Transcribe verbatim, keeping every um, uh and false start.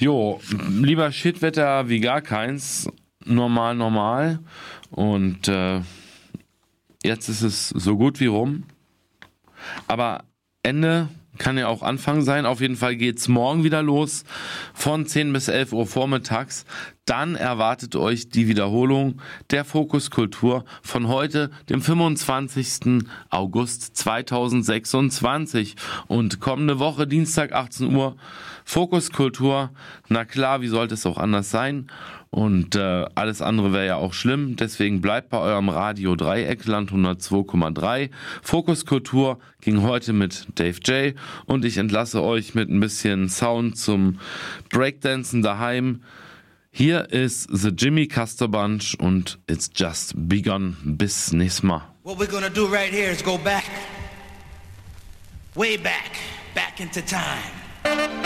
Jo, lieber Shitwetter wie gar keins. Normal, normal. Und äh, jetzt ist es so gut wie rum. Aber Ende kann ja auch Anfang sein. Auf jeden Fall geht's morgen wieder los von zehn bis elf Uhr vormittags. Dann erwartet euch die Wiederholung der Fokus Kultur von heute, dem fünfundzwanzigsten August zweitausendsechsundzwanzig. Und kommende Woche, Dienstag achtzehn Uhr, Fokus Kultur. Na klar, wie sollte es auch anders sein? Und äh, alles andere wäre ja auch schlimm. Deswegen bleibt bei eurem Radio Dreieckland hundertzwei Komma drei. Fokus Kultur ging heute mit Dave J. Und ich entlasse euch mit ein bisschen Sound zum Breakdancen daheim. Hier ist The Jimmy Custer Bunch und It's Just Begun. Bis nächstes Mal. What we're gonna do right here is go back, way back, back into time.